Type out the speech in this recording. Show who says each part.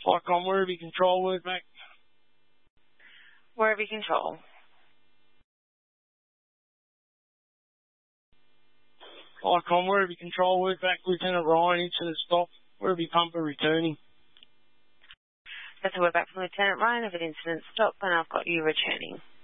Speaker 1: Flycom, Werribee Control, word back.
Speaker 2: Werribee Control.
Speaker 1: Flycom, Werribee Control, word back. Lieutenant Ryan, incident stop. Werribee Pumper returning.
Speaker 2: That's a word back from Lieutenant Ryan of an incident stop, and I've got you returning.